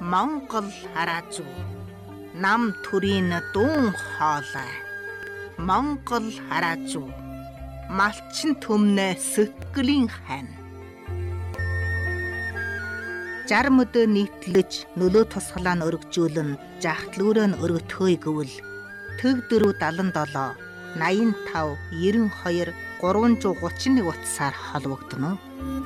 Монгол хараа зүү. Нам төрийн дуун хоолой. Монгол хараа зүү. Малчин төмнө сэтгэлийн хань. 60 мөдөө нийтлэж нөлөө тусгалаа нь өргөжүүлэн жахтлүүрээ нь өргөтхөөе гэвэл төг 477 85 92 331 утсаар холбогдно.